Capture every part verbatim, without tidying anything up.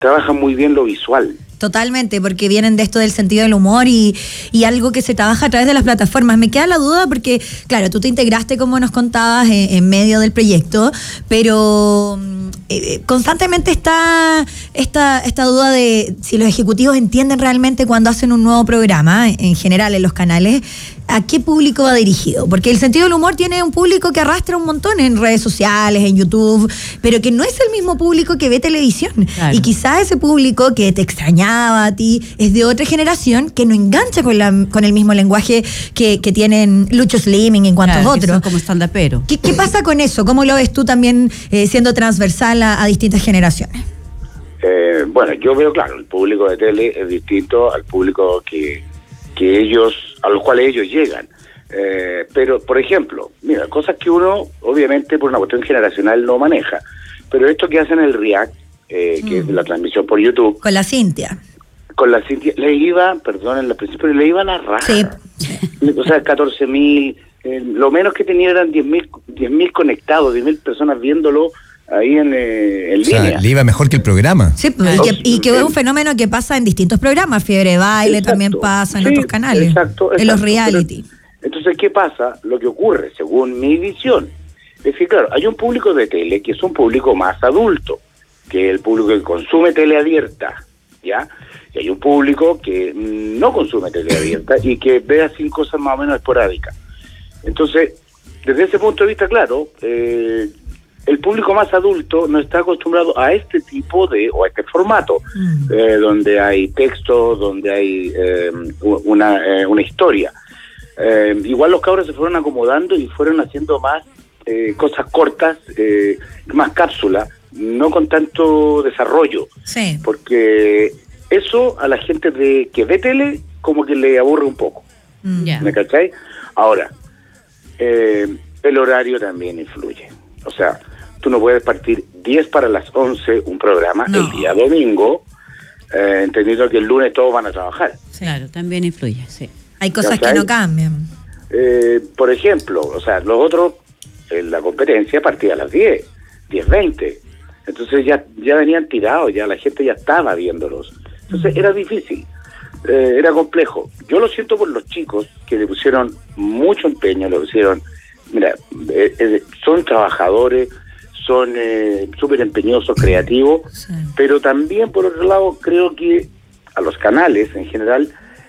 trabajan muy bien lo visual. Totalmente, porque vienen de esto del sentido del humor y, y algo que se trabaja a través de las plataformas. Me queda la duda porque, claro, tú te integraste, como nos contabas, en, en medio del proyecto, pero eh, constantemente está esta, esta duda de si los ejecutivos entienden realmente cuando hacen un nuevo programa, en general en los canales, ¿a qué público va dirigido? Porque el sentido del humor tiene un público que arrastra un montón en redes sociales, en YouTube, pero que no es el mismo público que ve televisión. Claro. Y quizás ese público que te extrañaba a ti es de otra generación que no engancha con, la, con el mismo lenguaje que, que tienen Lucho Slimming en cuantos claro, otros. Como stand-upero. ¿Qué, ¿Qué pasa con eso? ¿Cómo lo ves tú también eh, siendo transversal a, a distintas generaciones? Eh, bueno, yo veo, claro, el público de tele es distinto al público que, que ellos, a los cuales ellos llegan. Eh, pero, por ejemplo, mira, cosas que uno, obviamente, por una cuestión generacional no maneja. Pero esto que hacen el React, eh, que mm. es la transmisión por YouTube. Con la Cintia. Con la Cintia, le iba, perdón, en el principio le iban a raja. Sí. O sea, catorce mil, eh, lo menos que tenía eran diez mil conectados, diez mil personas viéndolo ahí en, eh, en o sea, línea. Le iba mejor que el programa. Sí, y que, y que es un fenómeno que pasa en distintos programas. Fiebre de Baile exacto. también pasa en sí, otros canales. Exacto, exacto. En los reality. Pero, entonces, ¿qué pasa? Lo que ocurre, según mi visión, es que, claro, hay un público de tele que es un público más adulto, que es el público que consume tele abierta, ¿ya? Y hay un público que no consume tele abierta y que ve así cosas más o menos esporádicas. Entonces, desde ese punto de vista, claro, eh, el público más adulto no está acostumbrado a este tipo de, o a este formato, mm. eh, donde hay texto, donde hay eh, una, eh, una historia. Eh, igual los cabros se fueron acomodando y fueron haciendo más eh, cosas cortas, eh, más cápsulas, no con tanto desarrollo. Sí. Porque eso a la gente de que ve tele como que le aburre un poco. Mm. Yeah. ¿Me cachai? Ahora, eh, el horario también influye. O sea, tú no puedes partir diez para las once un programa no. el día domingo, eh, entendiendo que el lunes todos van a trabajar. Sí. Claro, también influye, sí. Hay cosas ¿sabes? que no cambian. Eh, por ejemplo, o sea, los otros, en la competencia partía a las diez, diez veinte. Entonces ya, ya venían tirados, ya la gente ya estaba viéndolos. Entonces mm. era difícil, eh, era complejo. Yo lo siento por los chicos que le pusieron mucho empeño, le pusieron, mira, eh, eh, son trabajadores, son eh, súper empeñosos, creativos, sí. pero también por otro lado creo que a los canales en general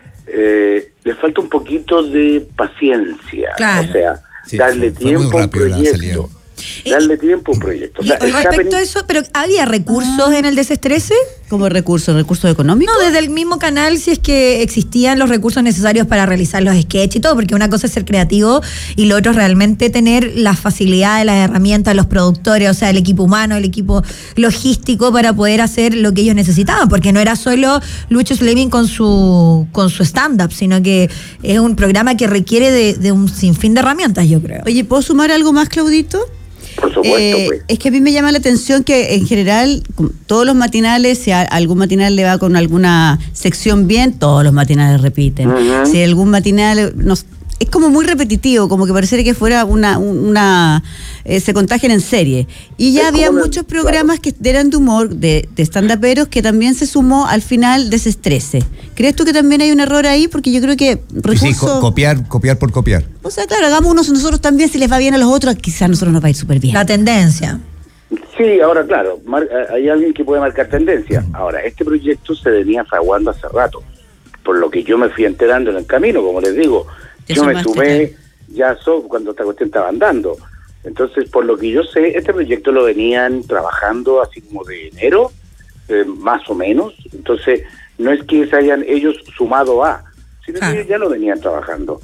eh, les falta un poquito de paciencia, claro. o sea, sí, darle tiempo a un proyecto. Darle tiempo a un proyecto. O sea, y respecto a eso, ¿pero había recursos ah. en el Desestrese? ¿Como recursos? ¿Recursos económicos? No, desde el mismo canal, si es que existían los recursos necesarios para realizar los sketches y todo, porque una cosa es ser creativo y lo otro es realmente tener la facilidad, las herramientas, los productores, o sea, el equipo humano, el equipo logístico para poder hacer lo que ellos necesitaban, porque no era solo Lucho Slimming con su con su stand-up, sino que es un programa que requiere de, de un sinfín de herramientas, yo creo. Oye, ¿puedo sumar algo más, Claudito? Por supuesto, eh, pues. Es que a mí me llama la atención que en general todos los matinales, si a algún matinal le va con alguna sección bien, todos los matinales repiten. Uh-huh. Si algún matinal nos, es como muy repetitivo, como que pareciera que fuera una, una eh, se contagian en serie. Y ya es había muchos programas claro. que eran de humor, de, de stand-uperos, que también se sumó al final Desestrese. ¿Crees tú que también hay un error ahí? Porque yo creo que recurso... Sí, co- copiar, copiar por copiar. O sea, claro, hagamos unos nosotros también, si les va bien a los otros, quizás a nosotros nos va a ir súper bien. La tendencia. Sí, ahora claro, mar- hay alguien que puede marcar tendencia. Ahora, este proyecto se venía fraguando hace rato, por lo que yo me fui enterando en el camino, como les digo. Yo me sumé ya so, cuando esta cuestión estaba andando. Entonces, por lo que yo sé, este proyecto lo venían trabajando así como de enero, eh, más o menos. Entonces, no es que se hayan ellos sumado a, sino ah. que ellos ya lo venían trabajando.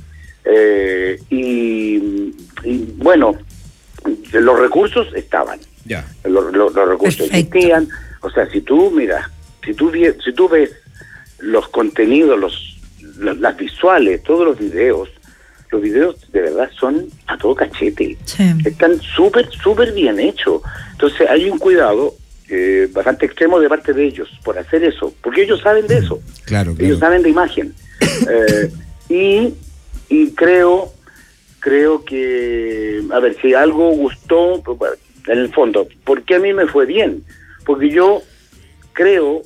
Eh, y, y bueno, los recursos estaban. Ya. Los, los, los recursos Perfecto. existían. O sea, si tú, mira, si tú, si tú ves los contenidos, los las visuales, todos los videos, los videos de verdad son a todo cachete. Sí. Están súper, súper bien hechos. Entonces hay un cuidado eh, bastante extremo de parte de ellos por hacer eso, porque ellos saben de eso. Claro, claro. Ellos saben de imagen. eh, y, y creo, creo que, a ver, si algo gustó, en el fondo, ¿por qué a mí me fue bien? Porque yo creo